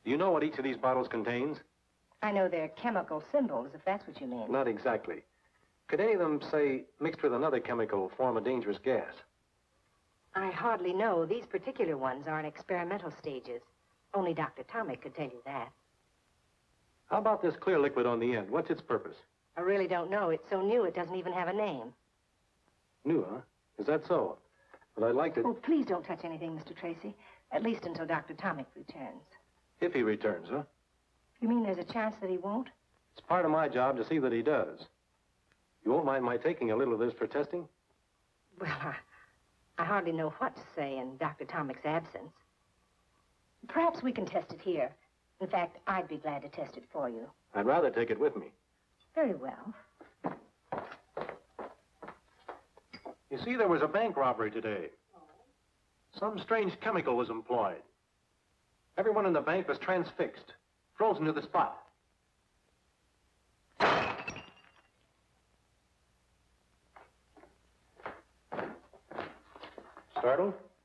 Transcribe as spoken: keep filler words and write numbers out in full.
Do you know what each of these bottles contains? I know they're chemical symbols, if that's what you mean. Not exactly. Could any of them, say, mixed with another chemical, form a dangerous gas? I hardly know. These particular ones are in experimental stages. Only Doctor Tomic could tell you that. How about this clear liquid on the end? What's its purpose? I really don't know. It's so new it doesn't even have a name. New, huh? Is that so? Well, I'd like to... Oh, please don't touch anything, Mister Tracy. At least until Doctor Tomic returns. If he returns, huh? You mean there's a chance that he won't? It's part of my job to see that he does. You won't mind my taking a little of this for testing? Well, I, I hardly know what to say in Doctor Tomic's absence. Perhaps we can test it here. In fact, I'd be glad to test it for you. I'd rather take it with me. Very well. You see, there was a bank robbery today. Some strange chemical was employed. Everyone in the bank was transfixed, frozen to the spot. Startled?